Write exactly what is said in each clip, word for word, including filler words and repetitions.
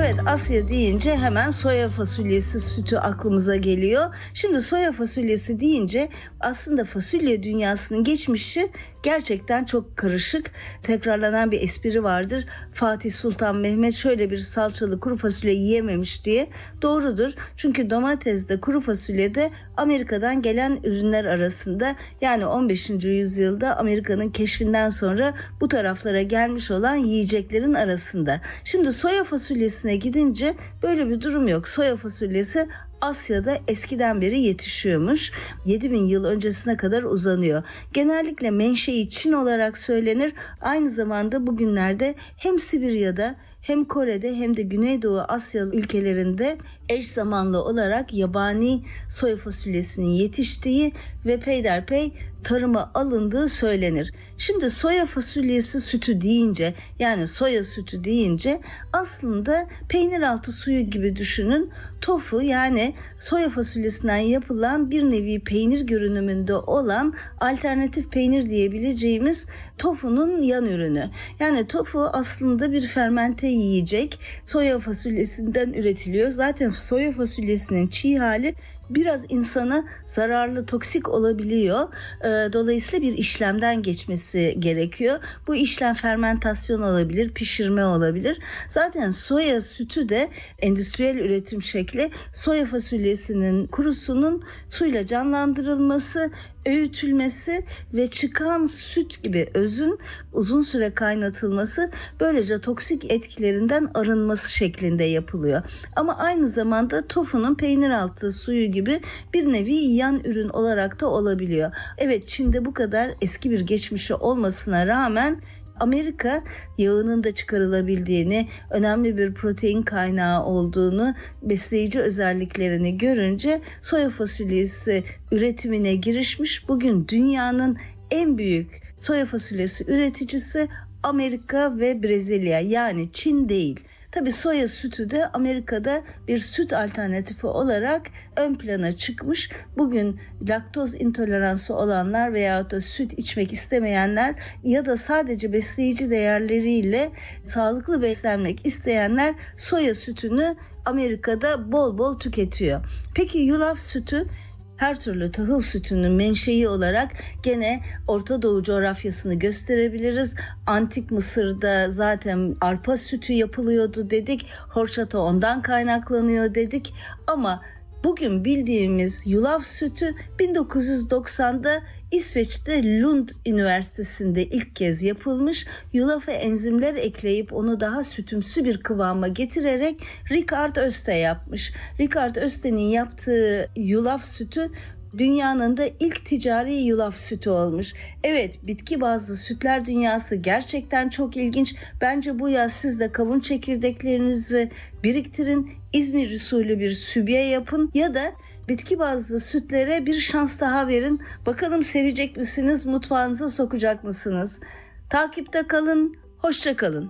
Evet, Asya deyince hemen soya fasulyesi sütü aklımıza geliyor. Şimdi soya fasulyesi deyince aslında fasulye dünyasının geçmişi gerçekten çok karışık. Tekrarlanan bir espri vardır. Fatih Sultan Mehmet şöyle bir salçalı kuru fasulye yiyememiş diye. Doğrudur. Çünkü domates de kuru fasulye de Amerika'dan gelen ürünler arasında. Yani on beşinci yüzyılda Amerika'nın keşfinden sonra bu taraflara gelmiş olan yiyeceklerin arasında. Şimdi soya fasulyesine gidince böyle bir durum yok. Soya fasulyesi Asya'da eskiden beri yetişiyormuş. yedi bin yıl öncesine kadar uzanıyor. Genellikle menşei Çin olarak söylenir. Aynı zamanda bugünlerde hem Sibirya'da hem Kore'de hem de Güneydoğu Asya ülkelerinde eş zamanlı olarak yabani soya fasulyesinin yetiştiği ve peyderpey tarıma alındığı söylenir. Şimdi soya fasulyesi sütü deyince, yani soya sütü deyince aslında peynir altı suyu gibi düşünün. Tofu, yani soya fasulyesinden yapılan bir nevi peynir görünümünde olan alternatif peynir diyebileceğimiz tofunun yan ürünü. Yani tofu aslında bir fermente yiyecek, soya fasulyesinden üretiliyor. Zaten soya fasulyesinin çiğ hali biraz insana zararlı, toksik olabiliyor. Dolayısıyla bir işlemden geçmesi gerekiyor. Bu işlem fermentasyon olabilir, pişirme olabilir. Zaten soya sütü de endüstriyel üretim şekli, soya fasulyesinin kurusunun suyla canlandırılması, öğütülmesi ve çıkan süt gibi özün uzun süre kaynatılması, böylece toksik etkilerinden arınması şeklinde yapılıyor. Ama aynı zamanda tofunun peynir altı suyu gibi bir nevi yan ürün olarak da olabiliyor. Evet, Çin'de bu kadar eski bir geçmişi olmasına rağmen Amerika yağının da çıkarılabildiğini, önemli bir protein kaynağı olduğunu, besleyici özelliklerini görünce soya fasulyesi üretimine girişmiş. Bugün dünyanın en büyük soya fasulyesi üreticisi Amerika ve Brezilya, yani Çin değil. Tabii soya sütü de Amerika'da bir süt alternatifi olarak ön plana çıkmış. Bugün laktoz intoleransı olanlar veyahut da süt içmek istemeyenler ya da sadece besleyici değerleriyle sağlıklı beslenmek isteyenler soya sütünü Amerika'da bol bol tüketiyor. Peki yulaf sütü? Her türlü tahıl sütünün menşei olarak gene Orta Doğu coğrafyasını gösterebiliriz. Antik Mısır'da zaten arpa sütü yapılıyordu dedik. Horçata ondan kaynaklanıyor dedik. Ama bugün bildiğimiz yulaf sütü bin dokuz yüz doksanda İsveç'te Lund Üniversitesi'nde ilk kez yapılmış. Yulafa enzimler ekleyip onu daha sütümsü bir kıvama getirerek Richard Öste yapmış. Richard Öste'nin yaptığı yulaf sütü dünyanın da ilk ticari yulaf sütü olmuş. Evet, bitki bazlı sütler dünyası gerçekten çok ilginç. Bence bu yaz siz de kavun çekirdeklerinizi biriktirin, İzmir usulü bir sübye yapın ya da bitki bazlı sütlere bir şans daha verin. Bakalım sevecek misiniz, mutfağınıza sokacak mısınız? Takipte kalın, hoşça kalın.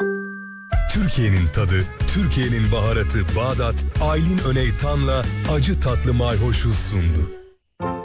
Türkiye'nin tadı, Türkiye'nin baharatı Bağdat, Aylin Öneytan'la acı tatlı mayhoşu sundu.